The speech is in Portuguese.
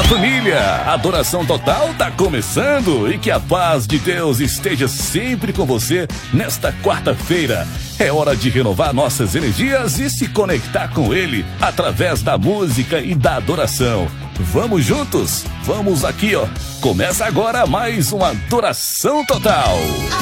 família, a Adoração Total tá começando e que a paz de Deus esteja sempre com você nesta quarta-feira. É hora de renovar nossas energias e se conectar com Ele através da música e da adoração. Vamos juntos? Vamos aqui, ó. Começa agora mais uma Adoração Total.